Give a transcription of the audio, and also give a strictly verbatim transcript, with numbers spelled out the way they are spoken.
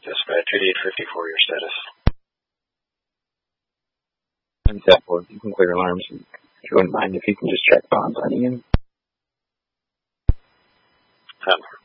Dispatch eighty-eight fifty-four, your status. I'm set for you can clear alarms. If you wouldn't mind if you can just check bonds on Ian. ten.